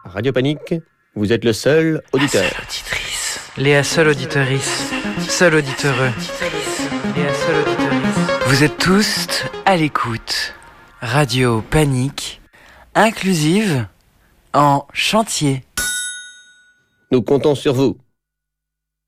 Radio Panique, vous êtes le seul auditeur. La seule auditrice. Léa, seule auditorice. Seul auditeur. Léa, seule auditorice. Vous êtes tous à l'écoute. Radio Panique, inclusive, en chantier. Nous comptons sur vous.